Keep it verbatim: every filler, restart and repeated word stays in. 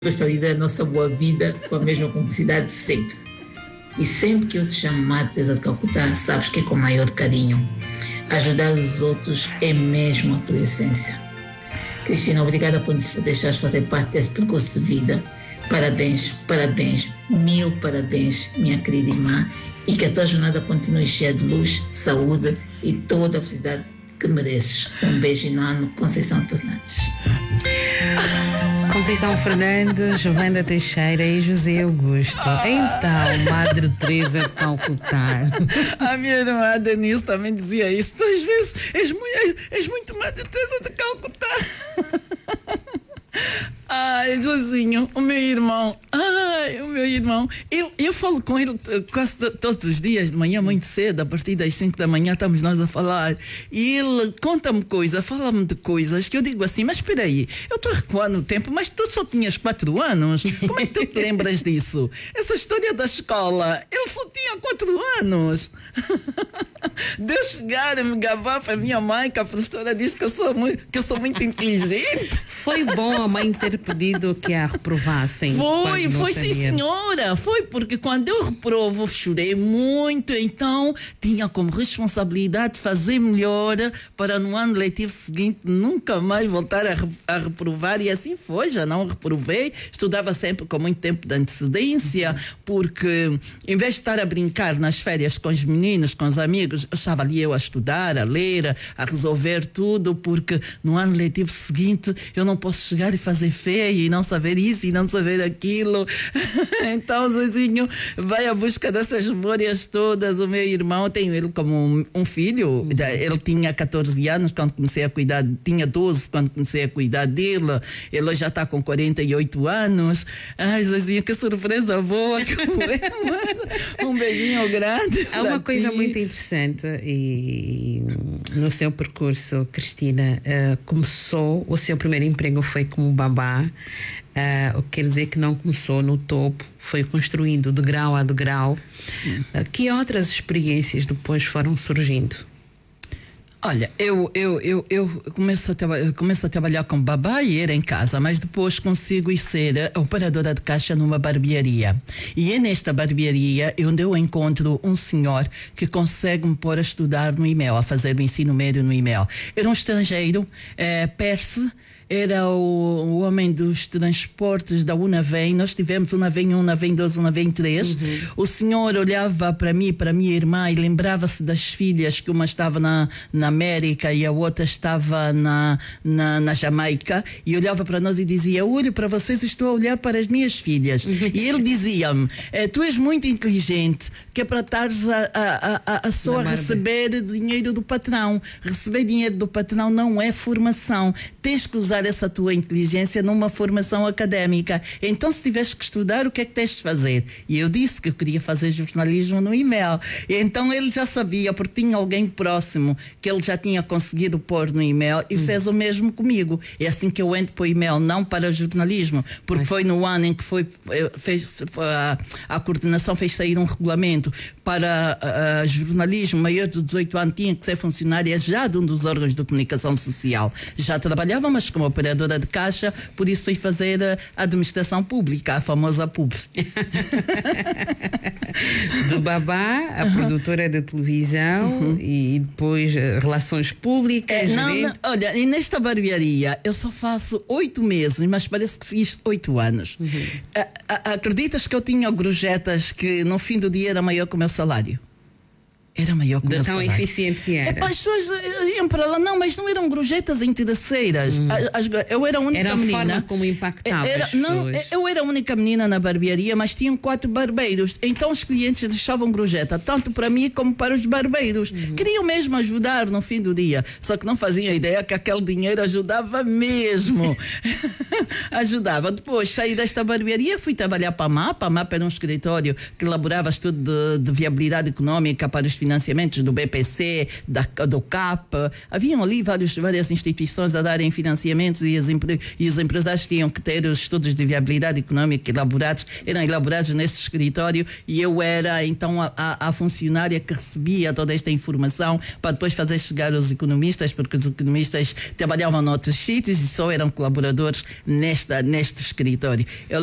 para viver a nossa boa vida com a mesma cumplicidade sempre. E sempre que eu te chamo Madre Teresa de Calcutá, sabes que é com o maior carinho. Ajudar os outros é mesmo a tua essência. Cristina, obrigada por me deixares fazer parte desse percurso de vida. Parabéns, parabéns, mil parabéns, minha querida irmã. E que a tua jornada continue cheia de luz, saúde e toda a felicidade que mereces. Um beijo enorme, Conceição Fernandes. Conceição Fernandes, Wanda Teixeira e José Augusto. Então, Madre Teresa de Calcutá. A minha irmã Denise também dizia isso. Tu às vezes és muito, és muito Madre Teresa de Calcutá. Ai, Josinho, o meu irmão, ai, o meu irmão, eu, eu falo com ele quase todos os dias de manhã, muito cedo, a partir das cinco da manhã estamos nós a falar, e ele conta-me coisas, fala-me de coisas que eu digo assim, mas espera aí, eu estou a recuar no tempo, mas tu só tinhas quatro anos, como é que tu te lembras disso? Essa história da escola, ele só tinha quatro anos. De eu chegar a me gabar para a minha mãe, que a professora diz que eu sou muito, que eu sou muito inteligente. Foi bom a mãe ter pedido que a reprovassem. Foi, foi sim senhora, foi porque quando eu reprovo chorei muito, então tinha como responsabilidade fazer melhor para no ano letivo seguinte nunca mais voltar a, a reprovar, e assim foi, já não reprovei, estudava sempre com muito tempo de antecedência, porque em vez de estar a brincar nas férias com os meninos, com os amigos, eu estava ali eu a estudar, a ler, a resolver tudo, porque no ano letivo seguinte eu não posso chegar e fazer feia e não saber isso e não saber aquilo. Então, Zezinho vai à busca dessas memórias todas. O meu irmão, tenho ele como um, um filho, ele tinha catorze anos quando comecei a cuidar, tinha doze quando comecei a cuidar dele, ele já está com quarenta e oito anos. Ai, Zezinho, que surpresa boa que é. Um beijinho grande. Há uma coisa ti. muito interessante e no seu percurso, Cristina, uh, começou, o seu primeiro emprego foi como babá, uh, o que quer dizer que não começou no topo, foi construindo de grau a degrau. Uh, que outras experiências depois foram surgindo? Olha, eu, eu, eu, eu começo, a traba- começo a trabalhar como babá e era em casa, mas depois consigo ir ser operadora de caixa numa barbearia. E é nesta barbearia onde eu encontro um senhor que consegue me pôr a estudar no e-mail, a fazer o ensino médio no e-mail. Era um estrangeiro, eh, perse, era o, o homem dos transportes da Unavem. Nós tivemos Unavem um, Unavem dois, Unavem três. Uhum. O senhor olhava para mim, para a minha irmã, e lembrava-se das filhas, que uma estava na, na América e a outra estava na, na, na Jamaica, e olhava para nós e dizia: olho para vocês, estou a olhar para as minhas filhas. Uhum. E ele dizia-me: eh, tu és muito inteligente, que é para estares a, a, a, a só a receber dinheiro do patrão. Receber dinheiro do patrão não é formação. Tens que usar essa tua inteligência numa formação académica. Então, se tiveres que estudar, o que é que tens de fazer? E eu disse que eu queria fazer jornalismo no e-mail. E então ele já sabia, porque tinha alguém próximo que ele já tinha conseguido pôr no e-mail, e hum. fez o mesmo comigo. É assim que eu entro para o e-mail, não para o jornalismo, porque Ai. foi no ano em que foi, fez, foi a, a coordenação fez sair um regulamento para uh, jornalismo. Maior de dezoito anos tinha que ser funcionária já de um dos órgãos de comunicação social. Já trabalhava, mas como operadora de caixa, por isso fui fazer a administração pública, a famosa P U B. Do babá, a uhum. produtora de televisão, uhum. e depois relações públicas. É, não, não, olha, e nesta barbearia eu só faço oito meses, mas parece que fiz oito anos. Uhum. A, a, acreditas que eu tinha gorjetas que no fim do dia era maior que o meu salário? Era maior que o meu salário. De tão eficiente que era. É, as pessoas iam para lá, não, mas não eram gorjetas interesseiras. Hum. As, eu era a única era a menina. Forma como impactava era, as não, pessoas. Eu era a única menina na barbearia, mas tinham quatro barbeiros. Então os clientes deixavam gorjeta, tanto para mim como para os barbeiros. Uhum. Queriam mesmo ajudar no fim do dia, só que não faziam ideia que aquele dinheiro ajudava mesmo. Ajudava. Depois saí desta barbearia, fui trabalhar para a MAP. A MAP era um escritório que elaborava estudo de, de viabilidade económica para os financiamentos financiamentos do B P C, da, do C A P. Haviam ali vários, várias instituições a darem financiamentos e, as, e os empresários tinham que ter os estudos de viabilidade econômica elaborados, eram elaborados nesse escritório, e eu era então a, a, a funcionária que recebia toda esta informação para depois fazer chegar aos economistas, porque os economistas trabalhavam noutros sítios e só eram colaboradores nesta, neste escritório. Eu